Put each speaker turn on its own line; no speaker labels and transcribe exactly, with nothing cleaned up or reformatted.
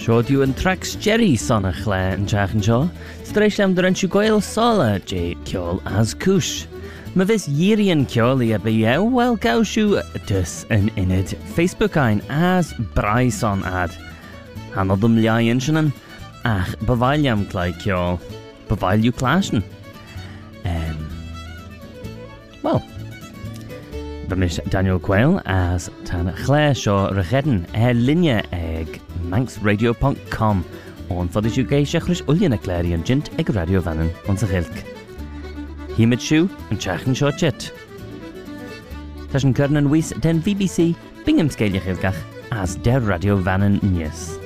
Sio diw yn tracs Jerry son y chle yn jach yn sio. Streish am dren siw gwael sola je ciol as cwsh. Mae fes yirian ciol i aby ew wel gaw siw dys yn uned Facebook ein as brai son ad. Hanodd ymliau yn sianan ach befailiam clai ciol. Befailiw clashen. Um, Wel, fy mis Daniel Quayle as tan chle sio rychedyn e linia eg manx radio dot com o'n ffodus yw geisio chrys ulian y cleri yn jint eg radio fanen o'n sy'n chylc. Hymyd siw yn chach yn sio chit. Tas yn cyrn yn wys den V B C Bingham sgeiliach ilgach as der radio fanen nies.